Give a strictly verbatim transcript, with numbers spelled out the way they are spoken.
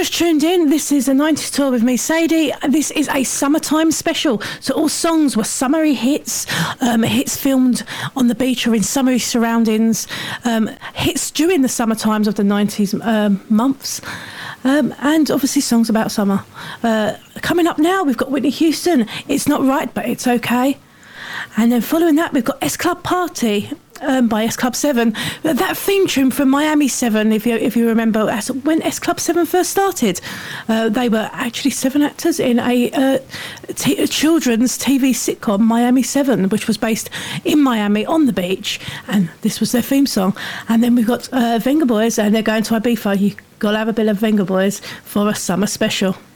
just tuned in, this is a nineties tour with me, Sadie. This is a summertime special. So all songs were summery hits, um, hits filmed on the beach or in summery surroundings, um, hits during the summer times of the nineties um, months. Um, and obviously songs about summer. Uh, coming up now, we've got Whitney Houston, It's Not Right, But It's Okay. And then following that, we've got S Club Party um, by S Club seven. That theme tune from Miami seven, if you if you remember, as when S Club seven first started, uh, they were actually seven actors in a, uh, t- a children's T V sitcom, Miami seven, which was based in Miami on the beach. And this was their theme song. And then we've got uh, Venga Boys, and they're going to Ibiza. You've got to have a bit of Venga Boys for a summer special.